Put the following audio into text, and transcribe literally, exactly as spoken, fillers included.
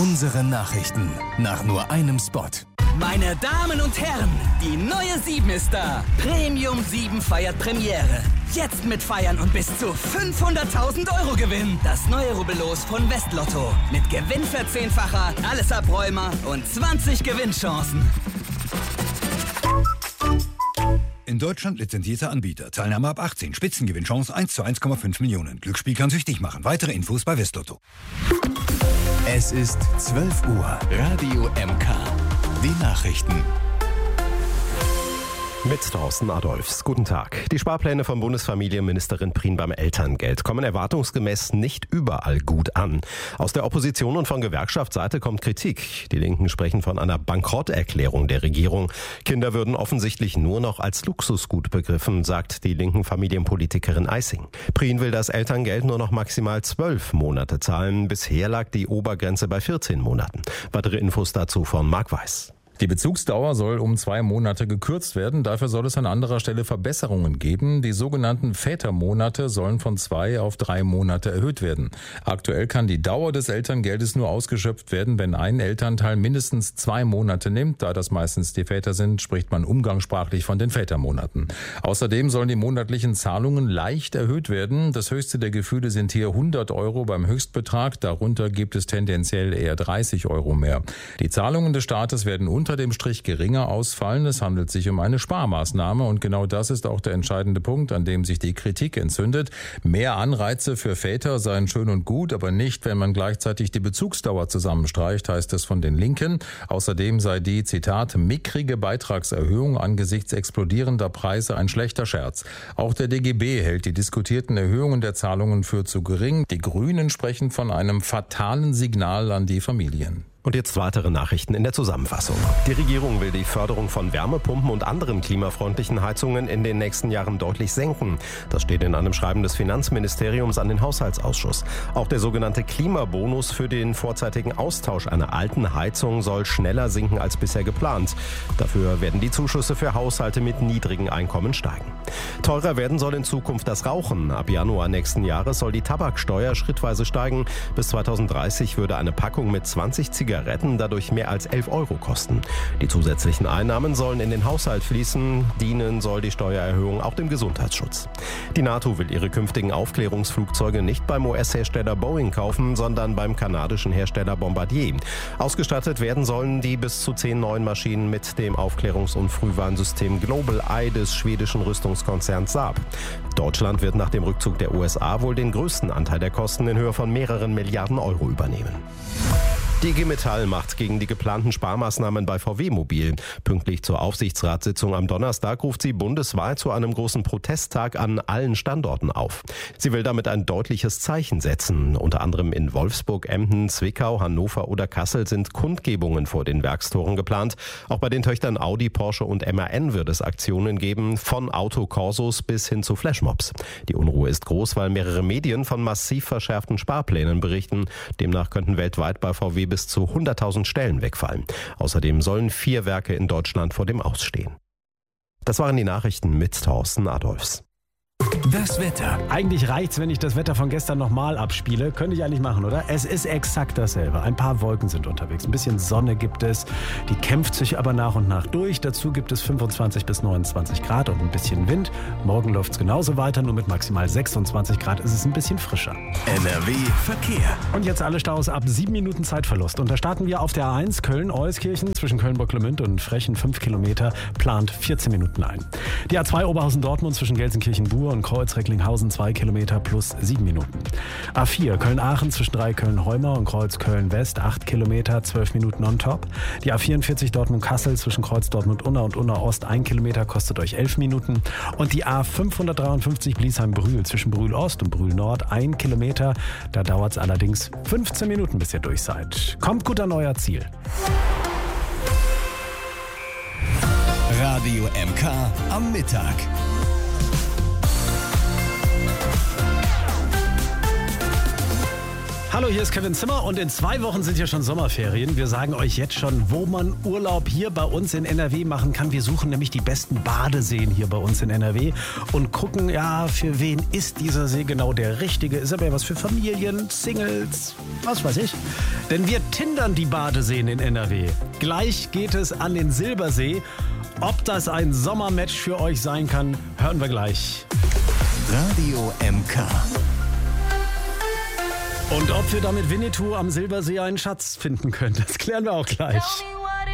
Unsere Nachrichten nach nur einem Spot. Meine Damen und Herren, die neue sieben ist da. Premium sieben feiert Premiere. Jetzt mit Feiern und bis zu fünfhunderttausend Euro Gewinn. Das neue Rubbellos von Westlotto. Mit Gewinnverzehnfacher, alles Abräumer und zwanzig Gewinnchancen. In Deutschland lizenzierter Anbieter. Teilnahme ab achtzehn. Spitzengewinnchance eins zu eins Komma fünf Millionen. Glücksspiel kann süchtig machen. Weitere Infos bei Westlotto. Es ist zwölf Uhr. Radio M K. Die Nachrichten. Mit Thorsten Adolfs. Guten Tag. Die Sparpläne von Bundesfamilienministerin Prien beim Elterngeld kommen erwartungsgemäß nicht überall gut an. Aus der Opposition und von Gewerkschaftsseite kommt Kritik. Die Linken sprechen von einer Bankrotterklärung der Regierung. Kinder würden offensichtlich nur noch als Luxusgut begriffen, sagt die linken Familienpolitikerin Eissing. Prien will das Elterngeld nur noch maximal zwölf Monate zahlen. Bisher lag die Obergrenze bei vierzehn Monaten. Weitere Infos dazu von Marc Weiß. Die Bezugsdauer soll um zwei Monate gekürzt werden. Dafür soll es an anderer Stelle Verbesserungen geben. Die sogenannten Vätermonate sollen von zwei auf drei Monate erhöht werden. Aktuell kann die Dauer des Elterngeldes nur ausgeschöpft werden, wenn ein Elternteil mindestens zwei Monate nimmt. Da das meistens die Väter sind, spricht man umgangssprachlich von den Vätermonaten. Außerdem sollen die monatlichen Zahlungen leicht erhöht werden. Das höchste der Gefühle sind hier hundert Euro beim Höchstbetrag. Darunter gibt es tendenziell eher dreißig Euro mehr. Die Zahlungen des Staates werden unter dem Strich geringer ausfallen. Es handelt sich um eine Sparmaßnahme und genau das ist auch der entscheidende Punkt, an dem sich die Kritik entzündet. Mehr Anreize für Väter seien schön und gut, aber nicht, wenn man gleichzeitig die Bezugsdauer zusammenstreicht, heißt es von den Linken. Außerdem sei die, Zitat, mickrige Beitragserhöhung angesichts explodierender Preise ein schlechter Scherz. Auch der D G B hält die diskutierten Erhöhungen der Zahlungen für zu gering. Die Grünen sprechen von einem fatalen Signal an die Familien. Und jetzt weitere Nachrichten in der Zusammenfassung. Die Regierung will die Förderung von Wärmepumpen und anderen klimafreundlichen Heizungen in den nächsten Jahren deutlich senken. Das steht in einem Schreiben des Finanzministeriums an den Haushaltsausschuss. Auch der sogenannte Klimabonus für den vorzeitigen Austausch einer alten Heizung soll schneller sinken als bisher geplant. Dafür werden die Zuschüsse für Haushalte mit niedrigen Einkommen steigen. Teurer werden soll in Zukunft das Rauchen. Ab Januar nächsten Jahres soll die Tabaksteuer schrittweise steigen. Bis zweitausenddreißig würde eine Packung mit zwanzig Zigaretten Zigaretten dadurch mehr als elf Euro kosten. Die zusätzlichen Einnahmen sollen in den Haushalt fließen. Dienen soll die Steuererhöhung auch dem Gesundheitsschutz. Die NATO will ihre künftigen Aufklärungsflugzeuge nicht beim U S-Hersteller Boeing kaufen, sondern beim kanadischen Hersteller Bombardier. Ausgestattet werden sollen die bis zu zehn neuen Maschinen mit dem Aufklärungs- und Frühwarnsystem Global Eye des schwedischen Rüstungskonzerns Saab. Deutschland wird nach dem Rückzug der U S A wohl den größten Anteil der Kosten in Höhe von mehreren Milliarden Euro übernehmen. Die I G Metall macht gegen die geplanten Sparmaßnahmen bei V W mobil. Pünktlich zur Aufsichtsratssitzung am Donnerstag ruft sie bundesweit zu einem großen Protesttag an allen Standorten auf. Sie will damit ein deutliches Zeichen setzen. Unter anderem in Wolfsburg, Emden, Zwickau, Hannover oder Kassel sind Kundgebungen vor den Werkstoren geplant. Auch bei den Töchtern Audi, Porsche und M A N wird es Aktionen geben, von Autokorsos bis hin zu Flashmobs. Die Unruhe ist groß, weil mehrere Medien von massiv verschärften Sparplänen berichten. Demnach könnten weltweit bei V W bis zu hunderttausend Stellen wegfallen. Außerdem sollen vier Werke in Deutschland vor dem Aus stehen. Das waren die Nachrichten mit Thorsten Adolfs. Das Wetter. Eigentlich reicht's, wenn ich das Wetter von gestern nochmal abspiele. Könnte ich eigentlich machen, oder? Es ist exakt dasselbe. Ein paar Wolken sind unterwegs. Ein bisschen Sonne gibt es. Die kämpft sich aber nach und nach durch. Dazu gibt es fünfundzwanzig bis neunundzwanzig Grad und ein bisschen Wind. Morgen läuft's genauso weiter, nur mit maximal sechsundzwanzig Grad ist es ein bisschen frischer. N R W Verkehr. Und jetzt alle Staus ab sieben Minuten Zeitverlust. Und da starten wir auf der A eins Köln-Euskirchen zwischen Köln-Bocklemünd und Frechen fünf Kilometer, plant vierzehn Minuten ein. Die A zwei Oberhausen-Dortmund zwischen Gelsenkirchen-Buhr und Kreuz-Recklinghausen zwei Kilometer plus sieben Minuten. A vier Köln-Aachen zwischen drei Köln-Heumer und Kreuz-Köln-West acht Kilometer, zwölf Minuten on top. Die A vierundvierzig Dortmund-Kassel zwischen Kreuz Dortmund-Unna und Unna-Ost ein Kilometer kostet euch elf Minuten. Und die A fünfhundertdreiundfünfzig Bliesheim-Brühl zwischen Brühl-Ost und Brühl-Nord ein Kilometer. Da dauert es allerdings fünfzehn Minuten, bis ihr durch seid. Kommt gut an euer Ziel. Radio M K am Mittag. Hallo, hier ist Kevin Zimmer und in zwei Wochen sind ja schon Sommerferien. Wir sagen euch jetzt schon, wo man Urlaub hier bei uns in N R W machen kann. Wir suchen nämlich die besten Badeseen hier bei uns in N R W und gucken, ja, für wen ist dieser See genau der richtige? Ist aber was für Familien, Singles, was weiß ich. Denn wir tindern die Badeseen in N R W. Gleich geht es an den Silbersee. Ob das ein Sommermatch für euch sein kann, hören wir gleich. Radio M K. Und ob wir damit Winnetou am Silbersee einen Schatz finden können, das klären wir auch gleich.